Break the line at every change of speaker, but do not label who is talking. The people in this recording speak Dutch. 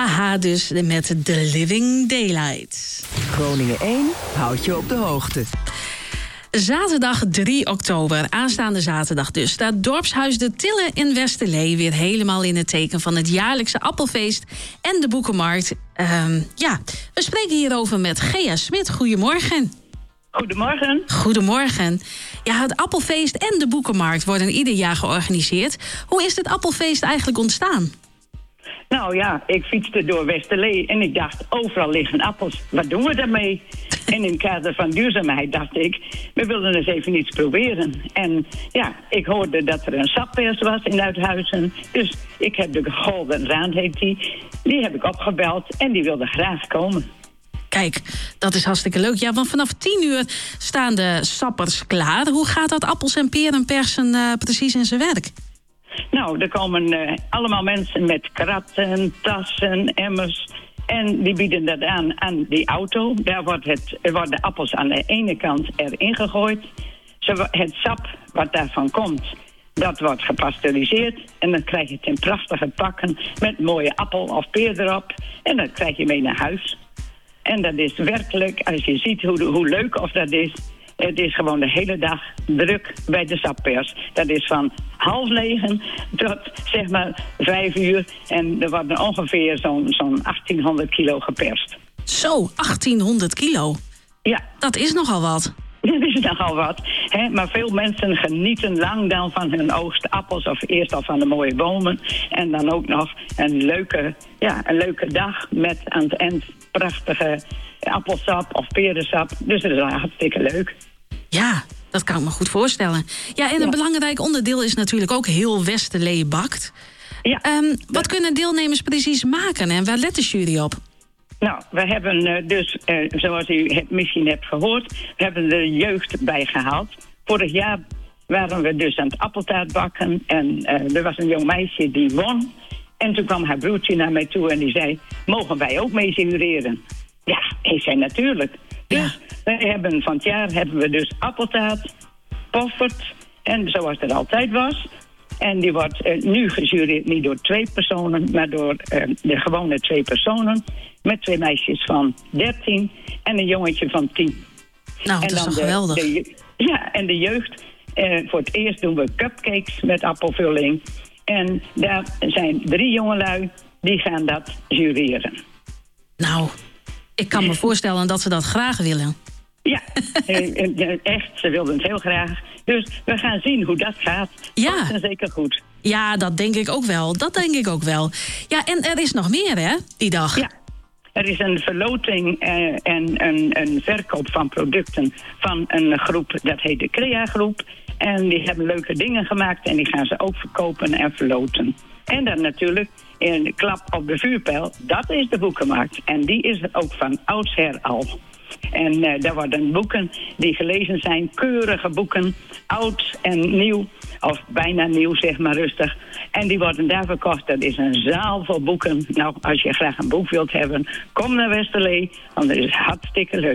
AHA dus met The Living Daylights.
Groningen 1 houdt je op de hoogte.
Zaterdag 3 oktober, aanstaande zaterdag dus, staat Dorpshuis de Tille in Westerlee weer helemaal in het teken van het jaarlijkse appelfeest en de boekenmarkt. We spreken hierover met Gea Smit. Goedemorgen.
Goedemorgen.
Goedemorgen. Ja, het appelfeest en de boekenmarkt worden ieder jaar georganiseerd. Hoe is het appelfeest eigenlijk ontstaan?
Nou ja, ik fietste door Westerlee en ik dacht, overal liggen appels. Wat doen we daarmee? En in het kader van duurzaamheid dacht ik, we wilden eens even iets proberen. En ja, ik hoorde dat er een sappers was in Uithuizen. Dus ik heb de Golden Raan, heet die heb ik opgebeld en die wilde graag komen.
Kijk, dat is hartstikke leuk. Ja, want vanaf 10 uur staan de sappers klaar. Hoe gaat dat appels en peren persen precies in zijn werk?
Nou, er komen allemaal mensen met kratten, tassen, emmers. En die bieden dat aan die auto. Daar worden de appels aan de ene kant erin gegooid. Het sap wat daarvan komt, dat wordt gepasteuriseerd. En dan krijg je het in prachtige pakken met mooie appel of peer erop. En dat krijg je mee naar huis. En dat is werkelijk, als je ziet hoe leuk of dat is. Het is gewoon de hele dag druk bij de sappers. Dat is van 8:30 tot zeg maar 5 uur. En er wordt ongeveer zo'n 1800 kilo geperst.
Zo, 1800 kilo?
Ja.
Dat is nogal wat.
Dat is nogal wat. Hè? Maar veel mensen genieten lang dan van hun oogst appels. Of eerst al van de mooie bomen. En dan ook nog een leuke dag met aan het eind prachtige appelsap of perensap. Dus dat is hartstikke leuk.
Ja, dat kan ik me goed voorstellen. Ja, en een belangrijk onderdeel is natuurlijk ook heel Westerlee bakt.
Ja.
Wat kunnen deelnemers precies maken en waar let de jury op?
Nou, we hebben zoals u het misschien hebt gehoord, we hebben de jeugd bijgehaald. Vorig jaar waren we dus aan het appeltaart bakken en er was een jong meisje die won. En toen kwam haar broertje naar mij toe en die zei, mogen wij ook mee jureren? Ja, ik zei natuurlijk. Dus van het jaar hebben we dus appeltaart, poffert en zoals het altijd was. En die wordt nu gejureerd niet door 2 personen, maar door de gewone 2 personen. Met 2 meisjes van 13 en een jongetje van 10.
Nou, dat is toch geweldig.
En de jeugd, voor het eerst doen we cupcakes met appelvulling. En daar zijn 3 jongelui die gaan dat jureren.
Nou, ik kan me voorstellen dat ze dat graag willen. Ja,
echt, ze wilden het heel graag. Dus we gaan zien hoe dat gaat.
Ja.
Dat is zeker goed.
Ja, dat denk ik ook wel. Ja, en er is nog meer, hè, die dag?
Ja, er is een verloting en een verkoop van producten van een groep, dat heet de Crea Groep. En die hebben leuke dingen gemaakt en die gaan ze ook verkopen en verloten. En dan natuurlijk een klap op de vuurpijl, dat is de boekenmarkt. En die is er ook van oudsher al. En daar worden boeken die gelezen zijn, keurige boeken, oud en nieuw, of bijna nieuw, zeg maar rustig. En die worden daar verkocht. Dat is een zaal vol boeken. Nou, als je graag een boek wilt hebben, kom naar Westerlee, want dat is hartstikke leuk.